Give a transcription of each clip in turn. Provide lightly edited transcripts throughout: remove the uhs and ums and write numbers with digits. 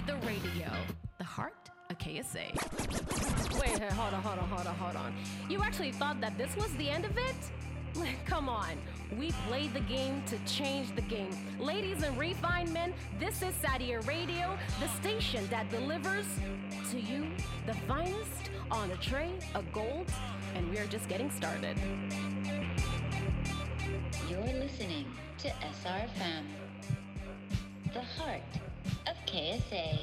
the radio, the heart of KSA. Wait, hold on. You actually thought that this was the end of it? Come on. We played the game to change the game. Ladies and refined men, this is Sadia Radio, the station that delivers to you the finest on a tray of gold, and we are just getting started. You're listening to SRFM, the heart of KSA.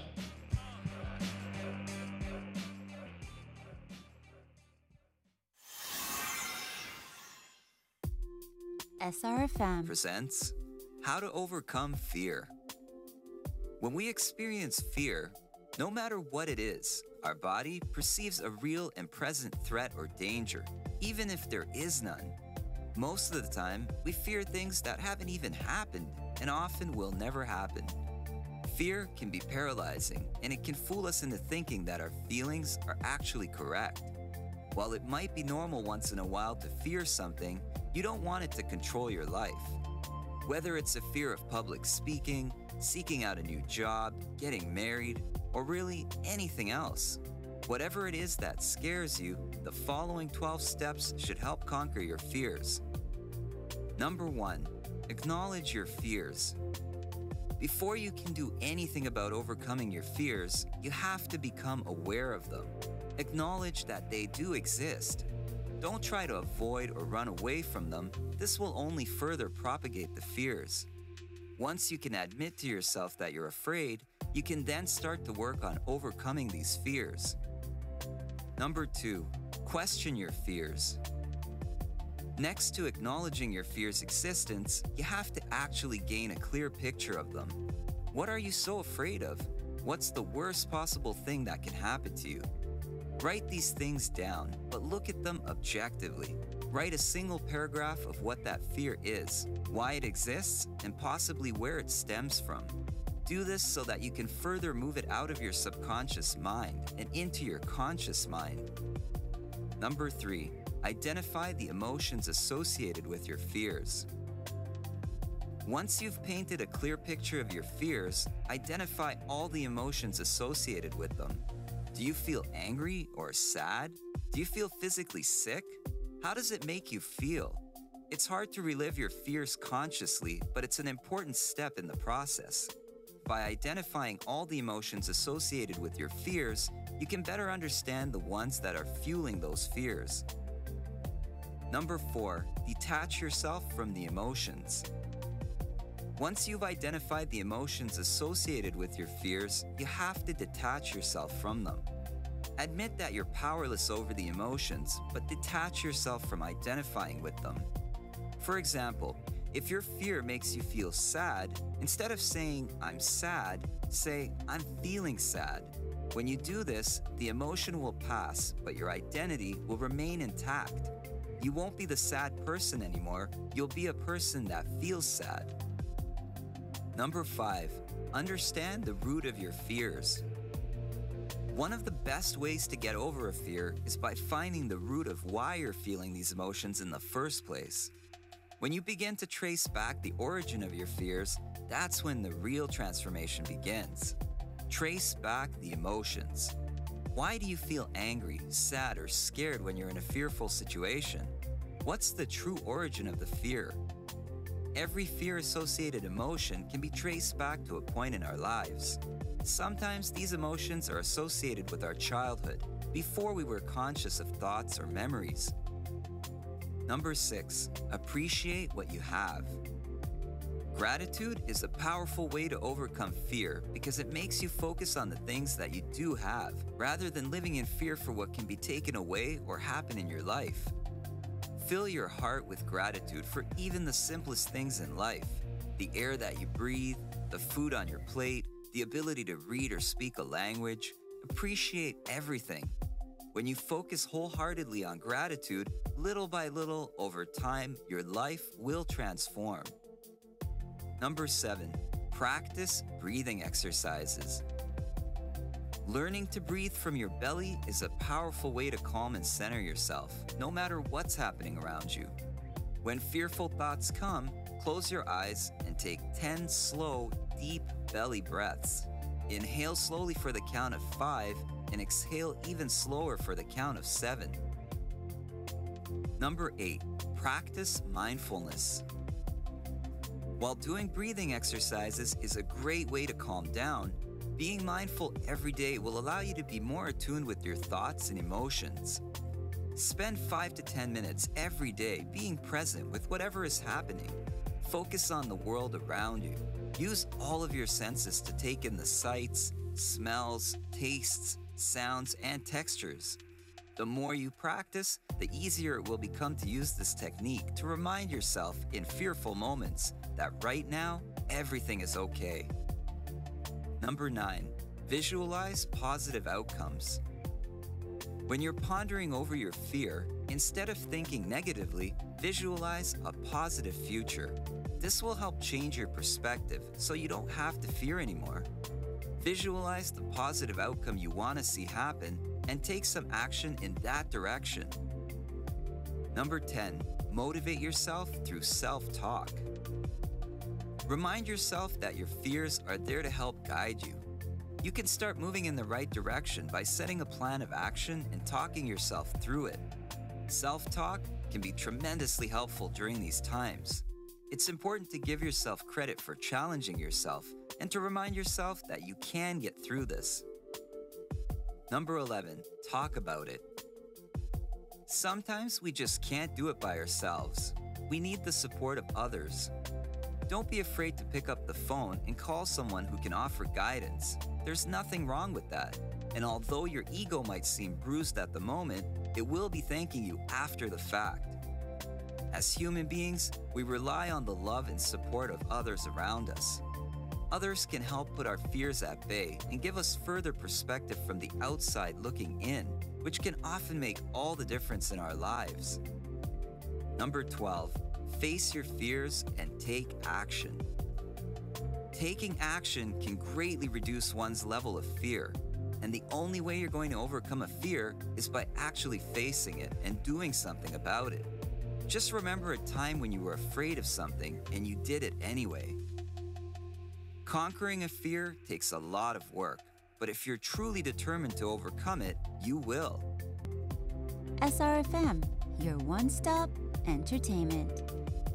SRFM presents How to Overcome Fear. When we experience fear, no matter what it is, our body perceives a real and present threat or danger, even if there is none. Most of the time, we fear things that haven't even happened and often will never happen. Fear can be paralyzing, and it can fool us into thinking that our feelings are actually correct. While it might be normal once in a while to fear something, you don't want it to control your life. Whether it's a fear of public speaking, seeking out a new job, getting married, or really anything else. Whatever it is that scares you, the following 12 steps should help conquer your fears. Number 1, acknowledge your fears. Before you can do anything about overcoming your fears, you have to become aware of them. Acknowledge that they do exist. Don't try to avoid or run away from them. This will only further propagate the fears. Once you can admit to yourself that you're afraid, you can then start to work on overcoming these fears. Number 2, question your fears. Next to acknowledging your fear's existence, you have to actually gain a clear picture of them. What are you so afraid of? What's the worst possible thing that can happen to you? Write these things down, but look at them objectively. Write a single paragraph of what that fear is, why it exists, and possibly where it stems from. Do this so that you can further move it out of your subconscious mind and into your conscious mind. Number 3, identify the emotions associated with your fears. Once you've painted a clear picture of your fears, identify all the emotions associated with them. Do you feel angry or sad? Do you feel physically sick? How does it make you feel? It's hard to relive your fears consciously, but it's an important step in the process. By identifying all the emotions associated with your fears, you can better understand the ones that are fueling those fears. Number 4, detach yourself from the emotions. Once you've identified the emotions associated with your fears, you have to detach yourself from them. Admit that you're powerless over the emotions, but detach yourself from identifying with them. For example, if your fear makes you feel sad, instead of saying, "I'm sad," say, "I'm feeling sad." When you do this, the emotion will pass, but your identity will remain intact. You won't be the sad person anymore, you'll be a person that feels sad. Number 5, understand the root of your fears. One of the best ways to get over a fear is by finding the root of why you're feeling these emotions in the first place. When you begin to trace back the origin of your fears, that's when the real transformation begins. Trace back the emotions. Why do you feel angry, sad, or scared when you're in a fearful situation? What's the true origin of the fear? Every fear-associated emotion can be traced back to a point in our lives. Sometimes these emotions are associated with our childhood, before we were conscious of thoughts or memories. Number 6, appreciate what you have. Gratitude is a powerful way to overcome fear because it makes you focus on the things that you do have, rather than living in fear for what can be taken away or happen in your life. Fill your heart with gratitude for even the simplest things in life. The air that you breathe, the food on your plate, the ability to read or speak a language. Appreciate everything. When you focus wholeheartedly on gratitude, little by little, over time, your life will transform. Number 7, practice breathing exercises. Learning to breathe from your belly is a powerful way to calm and center yourself, no matter what's happening around you. When fearful thoughts come, close your eyes and take 10 slow, deep belly breaths. Inhale slowly for the count of 5 and exhale even slower for the count of 7. Number 8, practice mindfulness. While doing breathing exercises is a great way to calm down, being mindful every day will allow you to be more attuned with your thoughts and emotions. Spend 5 to 10 minutes every day being present with whatever is happening. Focus on the world around you. Use all of your senses to take in the sights, smells, tastes, sounds, and textures. The more you practice, the easier it will become to use this technique to remind yourself in fearful moments that right now, everything is okay. Number 9, visualize positive outcomes. When you're pondering over your fear, instead of thinking negatively, visualize a positive future. This will help change your perspective so you don't have to fear anymore. Visualize the positive outcome you want to see happen and take some action in that direction. Number 10, motivate yourself through self-talk. Remind yourself that your fears are there to help guide you. You can start moving in the right direction by setting a plan of action and talking yourself through it. Self-talk can be tremendously helpful during these times. It's important to give yourself credit for challenging yourself and to remind yourself that you can get through this. Number 11, talk about it. Sometimes we just can't do it by ourselves. We need the support of others. Don't be afraid to pick up the phone and call someone who can offer guidance. There's nothing wrong with that. And although your ego might seem bruised at the moment, it will be thanking you after the fact. As human beings, we rely on the love and support of others around us. Others can help put our fears at bay and give us further perspective from the outside looking in, which can often make all the difference in our lives. Number 12, face your fears and take action. Taking action can greatly reduce one's level of fear, and the only way you're going to overcome a fear is by actually facing it and doing something about it. Just remember a time when you were afraid of something and you did it anyway. Conquering a fear takes a lot of work, but if you're truly determined to overcome it, you will. SRFM, your one-stop entertainment.